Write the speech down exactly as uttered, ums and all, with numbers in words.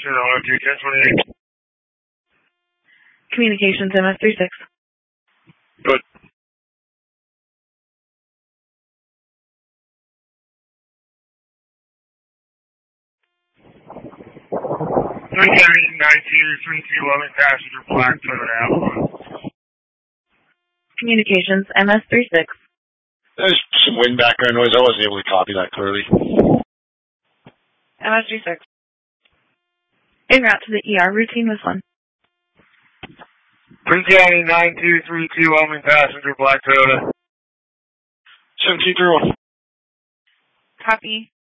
Sure, one two ten twenty-eight. Communications M S thirty-six. Good. three seventy nine two three two eleven passenger black Toyota Avalon. Communications M S thirty-six. There's some wind background noise. I wasn't able to copy that clearly. M S thirty-six. En route to the E R. Routine was one. three seventy nine two three two eleven passenger black Toyota. seventeen through one. Copy.